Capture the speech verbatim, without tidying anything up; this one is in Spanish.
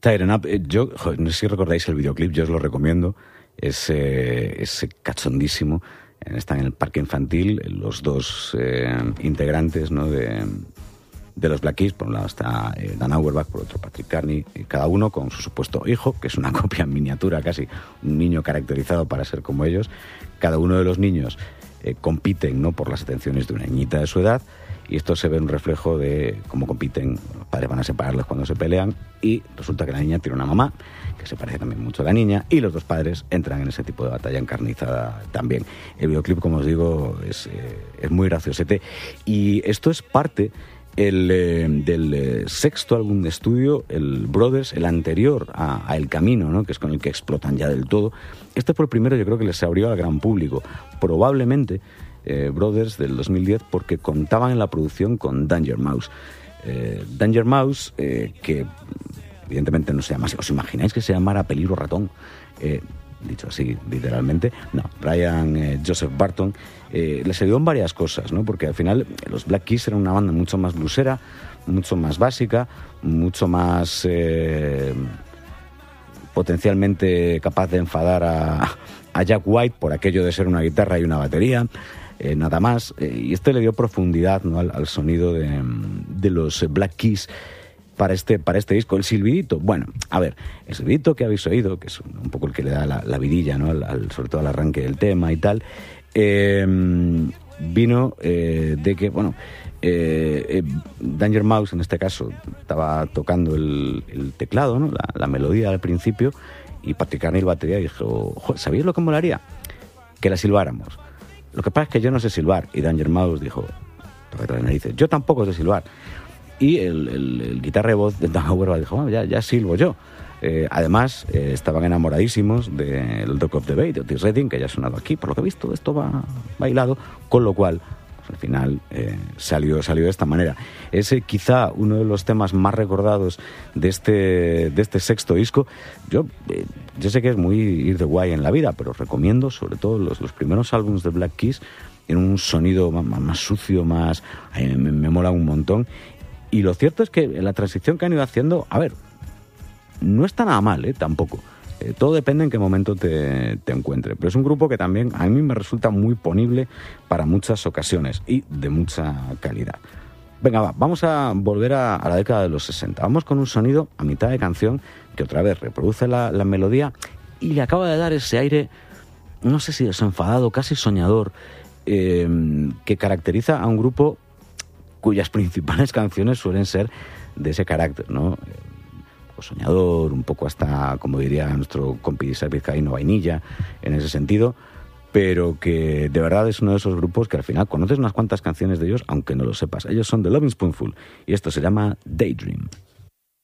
Tighten Up, eh, yo, joder, no sé si recordáis el videoclip, yo os lo recomiendo, es, eh, es cachondísimo. Están en el parque infantil los dos eh, integrantes, ¿no?, de, de los Black Keys. Por un lado está eh, Dan Auerbach, por otro Patrick Carney, y cada uno con su supuesto hijo, que es una copia en miniatura, casi un niño caracterizado para ser como ellos. Cada uno de los niños eh, compiten, ¿no?, por las atenciones de una niñita de su edad, y esto se ve en un reflejo de cómo compiten. Los padres van a separarlos cuando se pelean, y resulta que la niña tiene una mamá que se parece también mucho a la niña, y los dos padres entran en ese tipo de batalla encarnizada también. El videoclip, como os digo, es, eh, es muy graciosete, y esto es parte el, eh, del eh, sexto álbum de estudio, el Brothers, el anterior a, a El Camino, ¿no?, que es con el que explotan ya del todo. Este fue el primero, yo creo, que les abrió al gran público, probablemente eh, Brothers del dos mil diez, porque contaban en la producción con Danger Mouse. Eh, Danger Mouse, eh, que evidentemente no se llama así. ¿Os imagináis que se llamara Peligro Ratón? Eh, dicho así, literalmente. No, Brian eh, Joseph Barton eh, les ayudó en varias cosas, ¿no? Porque al final los Black Keys eran una banda mucho más bluesera, mucho más básica, mucho más eh, potencialmente capaz de enfadar a, a Jack White por aquello de ser una guitarra y una batería. Eh, nada más, eh, y este le dio profundidad, ¿no?, al, al sonido de, de los Black Keys para este, para este disco. El silbidito, bueno, a ver, el silbidito que habéis oído, que es un poco el que le da la, la vidilla, ¿no?, al, al, sobre todo al arranque del tema y tal, eh, vino eh, de que, bueno, eh, eh, Danger Mouse en este caso estaba tocando el, el teclado, ¿no?, la, la melodía al principio, y Patrick Carney, el batería, dijo: ¿sabéis lo que molaría? Que la silbáramos. Lo que pasa es que yo no sé silbar. Y Danger Mouse dijo: tócate las narices, yo tampoco sé silbar. Y el, el, el guitarra de voz de Dan Auerbach dijo: bueno, ya, ya silbo yo. Eh, además, eh, estaban enamoradísimos del Dock of the Bay, de Otis Redding, que ya ha sonado aquí. Por lo que he visto, esto va bailado, con lo cual, pues, al final eh, salió, salió de esta manera. Es eh, quizá uno de los temas más recordados de este, de este sexto disco. Yo, eh, yo sé que es muy ir de guay en la vida, pero os recomiendo sobre todo los, los primeros álbumes de Black Keys, en un sonido más, más sucio, más eh, me, me mola un montón. Y lo cierto es que la transición que han ido haciendo, a ver, no está nada mal, ¿eh? Tampoco. Eh, todo depende en qué momento te, te encuentre. Pero es un grupo que también a mí me resulta muy ponible para muchas ocasiones y de mucha calidad. Venga, va, vamos a volver a, a la década de los sesenta. Vamos con un sonido a mitad de canción que otra vez reproduce la, la melodía y le acaba de dar ese aire, no sé si desenfadado, casi soñador, eh, que caracteriza a un grupo cuyas principales canciones suelen ser de ese carácter, ¿no? Un poco soñador, un poco hasta, como diría nuestro compi vizcaíno, vainilla, en ese sentido, pero que de verdad es uno de esos grupos que al final conoces unas cuantas canciones de ellos, aunque no lo sepas. Ellos son The Loving Spoonful, y esto se llama Daydream.